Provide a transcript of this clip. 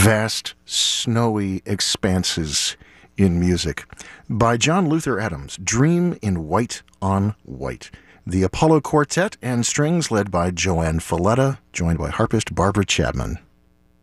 vast, snowy expanses in music. By John Luther Adams, Dream in White on White. The Apollo Quartet and strings led by Joanne Falletta, joined by harpist Barbara Chapman.